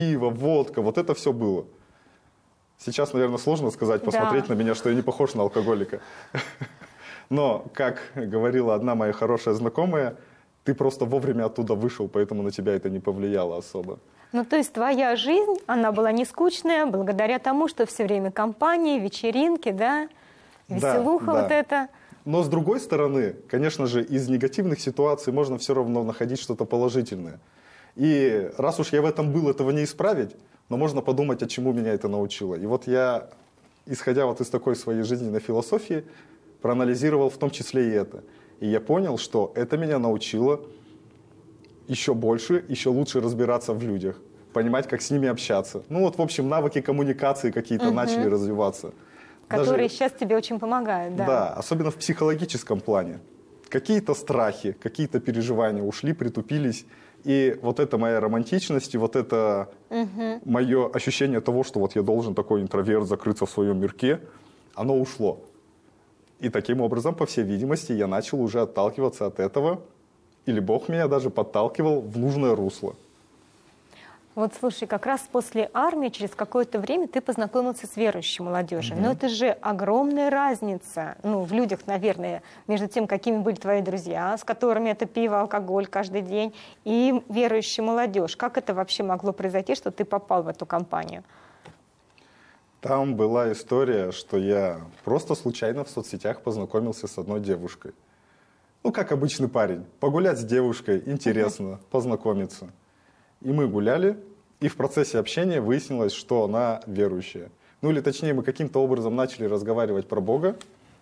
пиво, водка, вот это все было. Сейчас, наверное, сложно сказать, посмотреть на меня, что я не похож на алкоголика. Но, как говорила одна моя хорошая знакомая, ты просто вовремя оттуда вышел, поэтому на тебя это не повлияло особо. Ну, то есть твоя жизнь, она была не скучная, благодаря тому, что все время компании, вечеринки, да, веселуха да. вот это. Но с другой стороны, конечно же, из негативных ситуаций можно все равно находить что-то положительное. И раз уж я в этом был, этого не исправить, но можно подумать, а чему меня это научило. И вот я, исходя вот из такой своей жизненной философии, проанализировал в том числе и это. И я понял, что это меня научило еще больше, еще лучше разбираться в людях, понимать, как с ними общаться. Ну вот, в общем, навыки коммуникации какие-то начали развиваться. Которые сейчас тебе очень помогают, да. Да, особенно в психологическом плане. Какие-то страхи, какие-то переживания ушли, притупились. И вот эта моя романтичность, и вот это мое ощущение того, что вот я должен такой интроверт закрыться в своем мирке, оно ушло. И таким образом, по всей видимости, я начал уже отталкиваться от этого, или Бог меня даже подталкивал в нужное русло. Вот слушай, как раз после армии через какое-то время ты познакомился с верующей молодежью. Но это же огромная разница, ну, в людях, наверное, между тем, какими были твои друзья, с которыми это пиво, алкоголь каждый день, и верующая молодежь. Как это вообще могло произойти, что ты попал в эту компанию? Там была история, что я просто случайно в соцсетях познакомился с одной девушкой. Ну, как обычный парень. Погулять с девушкой, интересно, познакомиться. И мы гуляли, и в процессе общения выяснилось, что она верующая. Ну, или точнее, мы каким-то образом начали разговаривать про Бога.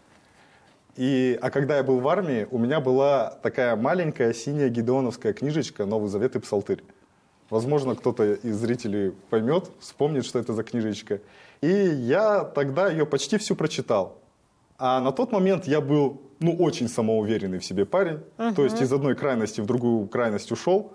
А когда я был в армии, у меня была такая маленькая синяя гидеоновская книжечка «Новый Завет и Псалтырь». Возможно, кто-то из зрителей поймет, вспомнит, что это за книжечка. И я тогда ее почти всю прочитал. А на тот момент я был, ну, очень самоуверенный в себе парень. То есть из одной крайности в другую крайность ушел.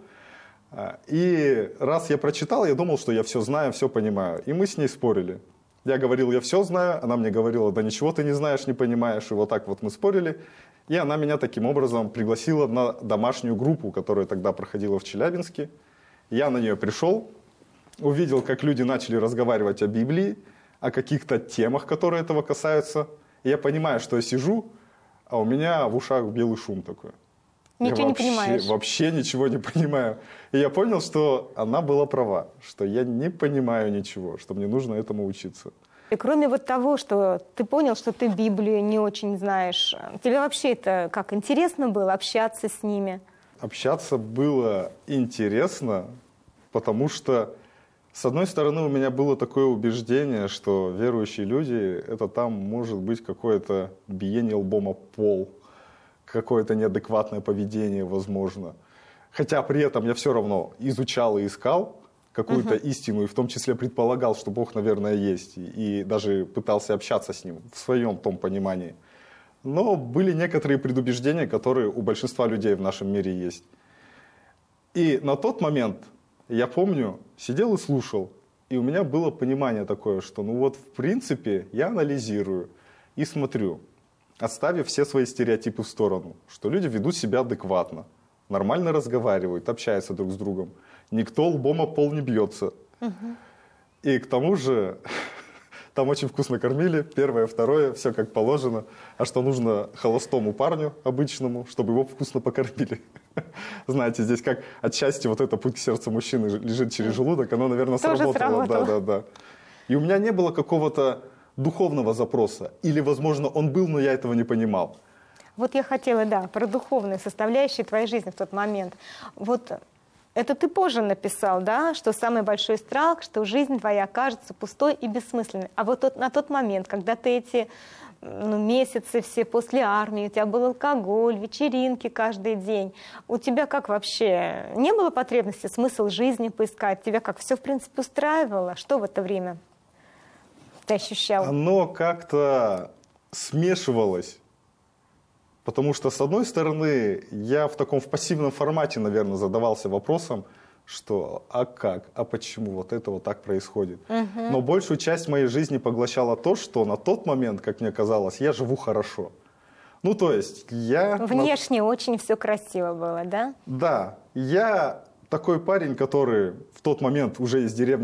И раз я прочитал, я думал, что я все знаю, все понимаю. И мы с ней спорили. Я говорил, я все знаю, она мне говорила, да ничего ты не знаешь, не понимаешь. И вот так вот мы спорили. И она меня таким образом пригласила на домашнюю группу, которая тогда проходила в Челябинске. Я на нее пришел, увидел, как люди начали разговаривать о Библии, о каких-то темах, которые этого касаются. И я понимаю, что я сижу, а у меня в ушах белый шум такой. Ничего не понимаешь. Вообще ничего не понимаю. И я понял, что она была права, что я не понимаю ничего, что мне нужно этому учиться. И кроме вот того, что ты понял, что ты Библию не очень знаешь, тебе вообще это как интересно было общаться с ними? Общаться было интересно, потому что, с одной стороны, у меня было такое убеждение, что верующие люди, это там может быть какое-то биение лбом о пол, какое-то неадекватное поведение, возможно. Хотя при этом я все равно изучал и искал какую-то истину, и в том числе предполагал, что Бог, наверное, есть, и даже пытался общаться с Ним в своем том понимании. Но были некоторые предубеждения, которые у большинства людей в нашем мире есть. И на тот момент, я помню, сидел и слушал, и у меня было понимание такое, что ну вот в принципе я анализирую и смотрю, оставив все свои стереотипы в сторону, что люди ведут себя адекватно, нормально разговаривают, общаются друг с другом. Никто лбом о пол не бьется. И к тому же там очень вкусно кормили, первое, второе, все как положено. А что нужно холостому парню обычному, чтобы его вкусно покормили. Знаете, здесь как отчасти вот это путь к сердцу мужчины лежит через желудок, оно, наверное, сработало. Да. И у меня не было какого-то духовного запроса. Или, возможно, он был, но я этого не понимал. Вот я хотела, да, про духовные составляющие твоей жизни в тот момент. Вот это ты позже написал, да, что самый большой страх, что жизнь твоя окажется пустой и бессмысленной. А вот на тот момент, когда ты эти месяцы все после армии, у тебя был алкоголь, вечеринки каждый день, у тебя как вообще не было потребности смысл жизни поискать? Тебя как все, в принципе, устраивало? Что в это время ты ощущал? Оно как-то смешивалось. Потому что, с одной стороны, я в пассивном формате, наверное, задавался вопросом, что а как, а почему вот это вот так происходит. Но большую часть моей жизни поглощало то, что на тот момент, как мне казалось, я живу хорошо. Ну, то есть я... Внешне очень все красиво было, да? Да, я такой парень, который в тот момент уже из деревни